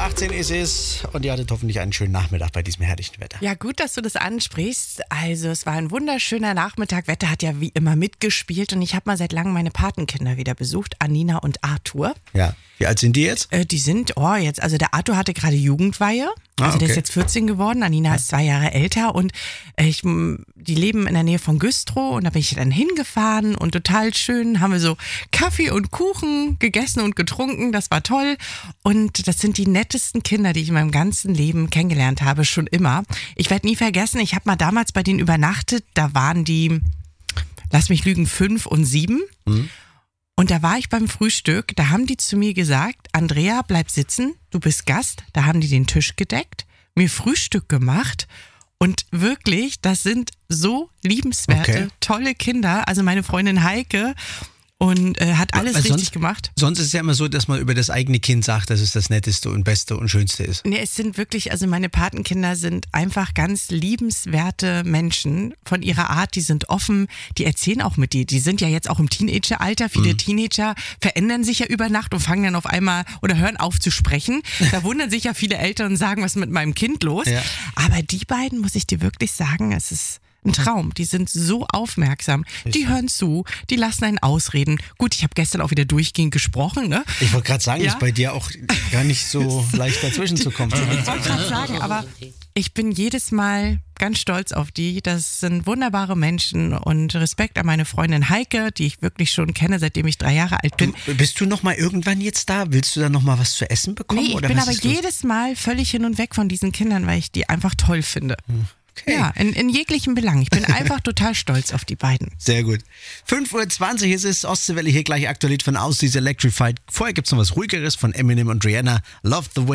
5:18 ist es und ihr hattet hoffentlich einen schönen Nachmittag bei diesem herrlichen Wetter. Ja, gut, dass du das ansprichst. Also es war ein wunderschöner Nachmittag. Wetter hat ja wie immer mitgespielt und ich habe mal seit langem meine Patenkinder wieder besucht, Anina und Arthur. Ja, wie alt sind die jetzt? Die sind, jetzt, also der Arthur hatte gerade Jugendweihe. Also der ist jetzt 14 geworden, Anina ist 2 Jahre älter und die leben in der Nähe von Güstrow und da bin ich dann hingefahren und total schön haben wir so Kaffee und Kuchen gegessen und getrunken, das war toll und das sind die nettesten Kinder, die ich in meinem ganzen Leben kennengelernt habe, schon immer. Ich werde nie vergessen, ich habe mal damals bei denen übernachtet, da waren die, lass mich lügen, 5 und 7. Und da war ich beim Frühstück, da haben die zu mir gesagt, Andrea, bleib sitzen, du bist Gast. Da haben die den Tisch gedeckt, mir Frühstück gemacht und wirklich, das sind so liebenswerte, tolle Kinder. Also meine Freundin Heike und hat alles richtig gemacht. Sonst ist es ja immer so, dass man über das eigene Kind sagt, dass es das Netteste und Beste und Schönste ist. Nee, es sind wirklich, also meine Patenkinder sind einfach ganz liebenswerte Menschen von ihrer Art, die sind offen, die erzählen auch mit dir, die sind ja jetzt auch im Teenageralter, viele Teenager verändern sich ja über Nacht und fangen dann auf einmal oder hören auf zu sprechen. Da wundern sich ja viele Eltern und sagen, was ist mit meinem Kind los? Ja. Aber die beiden, muss ich dir wirklich sagen, es ist ein Traum. Die sind so aufmerksam. Die hören zu, die lassen einen ausreden. Gut, ich habe gestern auch wieder durchgehend gesprochen. Ne? Ich wollte gerade sagen, ist bei dir auch gar nicht so leicht dazwischen zu kommen. Ich wollte gerade sagen, aber ich bin jedes Mal ganz stolz auf die. Das sind wunderbare Menschen und Respekt an meine Freundin Heike, die ich wirklich schon kenne, seitdem ich 3 Jahre alt bin. Bist du noch mal irgendwann jetzt da? Willst du dann noch mal was zu essen bekommen? Nee, ich bin aber jedes Mal völlig hin und weg von diesen Kindern, weil ich die einfach toll finde. Okay. Ja, in jeglichen Belangen. Ich bin einfach total stolz auf die beiden. Sehr gut. 5:20 Uhr ist es, Ostseewelle hier gleich aktuell von Aus, diese Electrified. Vorher gibt es noch was Ruhigeres von Eminem und Rihanna, Love the Way.